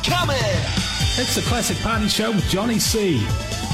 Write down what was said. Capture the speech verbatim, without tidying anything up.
coming. It's the Classic Party Show with Johnny C.